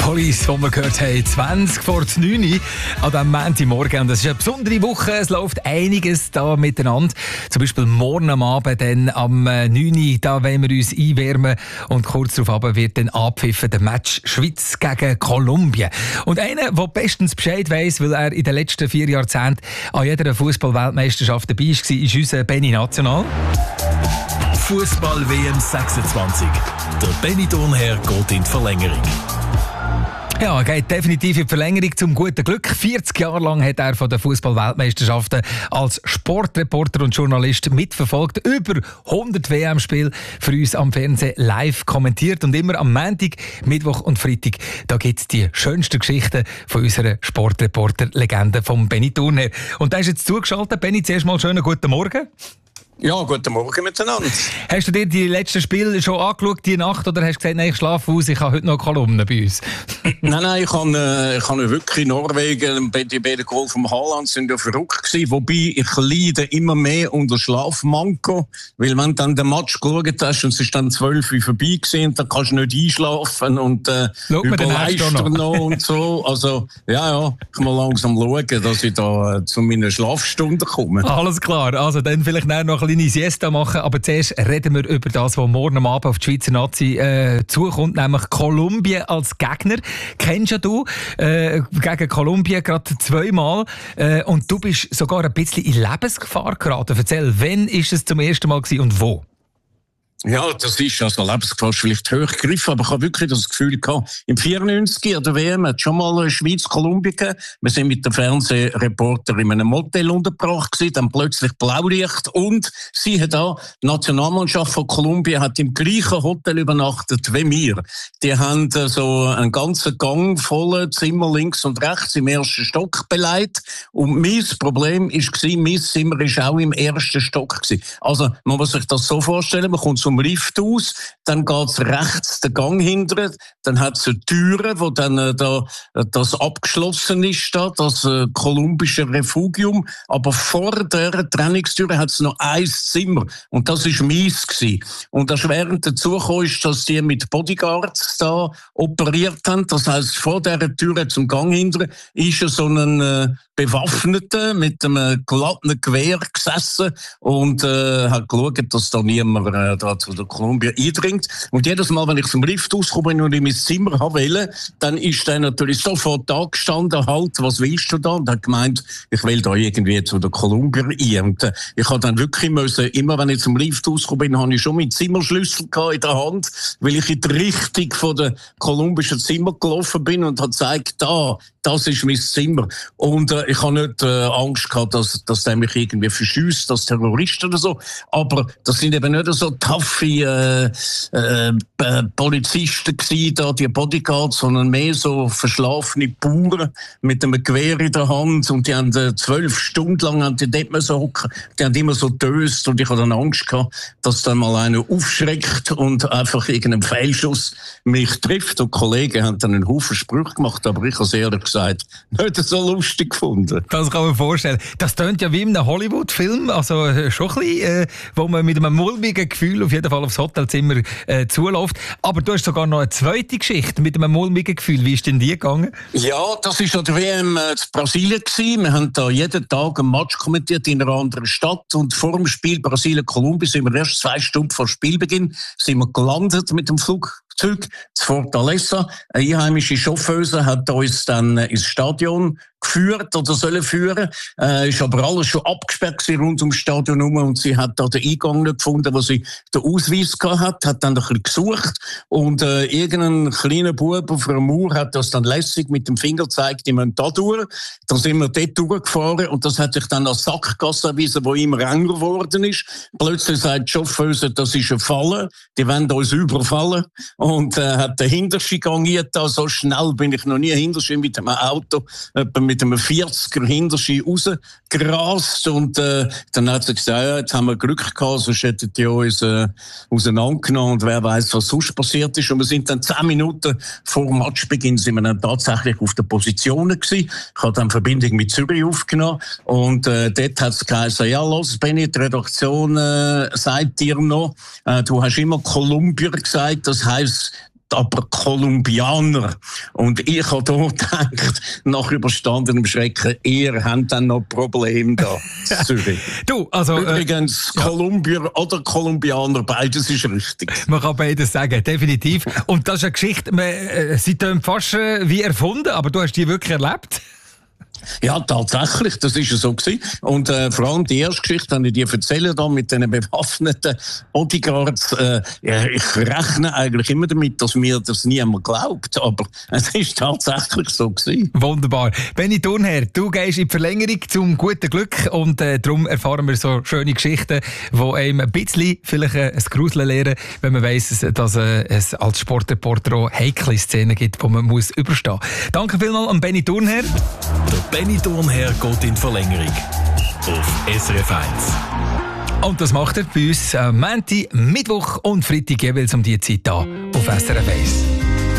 Police, die wir gehört haben, 20 vor 9 an diesem Montagmorgen. Und das ist eine besondere Woche. Es läuft einiges da miteinander. Zum Beispiel morgen am Abend, dann am 9 da wollen wir uns einwärmen. Und kurz darauf wird dann abpfiffen der Match Schweiz gegen Kolumbien. Und einer, der bestens Bescheid weiss, weil er in den letzten 4 Jahrzehnten an jeder Fußball-Weltmeisterschaft dabei war, ist unser Benny National. Fußball-WM 26. Der Benny Thurnherr geht in die Verlängerung. Ja, er geht definitiv in die Verlängerung zum guten Glück. 40 Jahre lang hat er von den Fußball-Weltmeisterschaften als Sportreporter und Journalist mitverfolgt. Über 100 WM-Spiele für uns am Fernsehen live kommentiert. Und immer am Montag, Mittwoch und Freitag, da gibt es die schönsten Geschichten von unserer Sportreporter-Legende von Benny Thurnherr. Und da ist jetzt zugeschaltet. Benny, zuerst mal schönen guten Morgen. Ja, guten Morgen miteinander. Hast du dir die letzten Spiele schon angeschaut, die Nacht, oder hast du gesagt, nein, ich schlafe aus, ich habe heute noch Kolumnen bei uns? Nein, ich habe wirklich in Norwegen, die beiden Goal vom Haaland sind ja verrückt gewesen, wobei ich leide immer mehr unter Schlafmanko, weil wenn du dann den Match geschaut hast und es ist dann 12 Uhr vorbei gewesen, dann kannst du nicht einschlafen und überleistern noch und so. Also, ja, ich muss langsam schauen, dass ich da zu meinen Schlafstunden komme. Alles klar, also dann vielleicht noch eine kleine Siesta machen, aber zuerst reden wir über das, was morgen am Abend auf die Schweizer Nazi zukommt, nämlich Kolumbien als Gegner. Kennst ja du gegen Kolumbien gerade 2-mal und du bist sogar ein bisschen in Lebensgefahr geraten. Erzähl, wann ist es zum ersten Mal gewesen und wo? Ja, das ist also Lebensgefahr vielleicht hochgegriffen, aber ich habe wirklich das Gefühl gehabt, im 94 an der WM hat schon mal Schweiz-Kolumbien gegeben. Wir sind mit dem Fernsehreporter in einem Motel untergebracht gewesen, dann plötzlich Blaulicht und siehe da, die Nationalmannschaft von Kolumbien hat im gleichen Hotel übernachtet wie wir. Die haben so einen ganzen Gang voller Zimmer links und rechts im ersten Stock beleidigt und mein Problem war, mein Zimmer war auch im ersten Stock gewesen. Also man muss sich das so vorstellen, man kommt zum Lift aus, dann geht's rechts den Gang hinter, dann hat es eine Türe, wo dann das abgeschlossen ist, das kolumbische Refugium, aber vor der Trennungstüre hat es noch ein Zimmer und das ist meins gewesen. Und erschwerend dazu kam, ist, dass die mit Bodyguards da operiert haben, das heisst, vor der Türe zum Gang hinter ist so ein Bewaffneter mit einem glatten Gewehr gesessen und hat geschaut, dass da niemand da zu der Kolumbien eindringt. Und jedes Mal, wenn ich zum Lift rauskomme und in mein Zimmer wollte, dann ist der natürlich sofort da gestanden, halt, was willst du da? Und hat gemeint, ich will da irgendwie zu der Kolumbien ein. Und ich habe dann wirklich müssen, immer wenn ich zum Lift rauskomme bin, habe ich schon meinen Zimmerschlüssel in der Hand, weil ich in die Richtung von der kolumbischen Zimmer gelaufen bin und habe gesagt, das ist mein Zimmer. Und ich habe nicht Angst gehabt, dass der mich irgendwie verschießt, als Terrorist oder so. Aber das sind eben nicht so taffe Polizisten gewesen, da, die Bodyguards, sondern mehr so verschlafene Bauern mit einem Gewehr in der Hand. Und die haben 12 Stunden lang dort müssen hocken. Die haben immer so döst und ich hatte dann Angst gehabt, dass dann mal einer aufschreckt und einfach irgendein Fehlschuss mich trifft. Und die Kollegen haben dann einen Haufen Sprüche gemacht, aber ich habe es ehrlich gesagt nicht so lustig gefunden. Das kann man vorstellen. Das tönt ja wie in einem Hollywood-Film, also schon ein bisschen, wo man mit einem mulmigen Gefühl auf jeden Fall aufs Hotelzimmer zuläuft. Aber du hast sogar noch eine zweite Geschichte mit einem mulmigen Gefühl. Wie ist denn die gegangen? Ja, das war an der WM in Brasilien gewesen. Wir haben da jeden Tag einen Match kommentiert in einer anderen Stadt und vor dem Spiel Brasilien-Kolumbien sind wir erst 2 Stunden vor Spielbeginn sind wir gelandet mit dem Flugzeug zu Fortaleza. Eine einheimische Chauffeuse hat uns dann ins Stadion geführt oder sollen führen. Ist aber alles schon abgesperrt gewesen, rund ums Stadion herum und sie hat da den Eingang nicht gefunden, wo sie den Ausweis gehabt hat dann ein bisschen gesucht und irgendein kleiner Bub auf einer Mauer hat das dann lässig mit dem Finger gezeigt, die müssen da durch. Dann sind wir dort durchgefahren und das hat sich dann als Sackgasse erwiesen, wo immer enger geworden ist. Plötzlich sagt die Chauffeuse, das ist ein Falle, die wollen uns überfallen und hat den Hinterste gangiert. So schnell bin ich noch nie hinterste mit einem Auto, mit einem 40er Hinterschi rausgerast und dann hat sie gesagt, ja, jetzt haben wir Glück gehabt, sonst hätten die uns auseinandergenommen und wer weiß, was sonst passiert ist. Und wir sind dann 10 Minuten vor Matchbeginn sind wir dann tatsächlich auf den Positionen gewesen. Ich habe dann Verbindung mit Zürich aufgenommen und dort hat es geheißen, ja, los Benni, die Redaktion sagt dir noch, du hast immer Kolumbien gesagt, das heisst, aber Kolumbianer. Und ich habe da gedacht, nach überstandenem Schrecken, ihr habt dann noch Probleme da in Zürich. Du, also, übrigens, Kolumbier oder Kolumbianer, beides ist richtig. Man kann beides sagen, definitiv. Und das ist eine Geschichte, sie tönt fast wie erfunden, aber du hast die wirklich erlebt? Ja, tatsächlich, das ist ja so gewesen. Und vor allem die erste Geschichte, wenn ich dir erzähle, da mit den bewaffneten Bodyguards, ich rechne eigentlich immer damit, dass mir das niemand glaubt, aber es ist tatsächlich so gewesen. Wunderbar. Benny Thurnherr, du gehst in die Verlängerung zum guten Glück und darum erfahren wir so schöne Geschichten, die einem ein bisschen vielleicht ein Gruseln lehren, wenn man weiss, dass es als Sportreporter auch heikle Szenen gibt, die man muss überstehen muss. Danke vielmals an Benny Thurnherr. Der Benny Thurnherr geht in Verlängerung auf SRF 1. Und das macht er bei uns Montag, Mittwoch und Freitag jeweils um diese Zeit hier auf SRF 1.